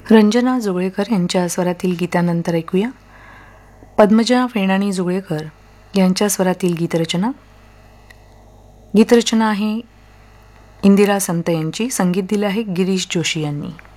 रंजना जुगळेकर यांच्या स्वरातील गीतानंतर ऐकूया पद्मजा फेणाणी जुगळेकर यांच्या स्वरातील गीतरचना. गीतरचना आहे इंदिरा संत यांची, संगीत दिलं आहे गिरीश जोशी यांनी.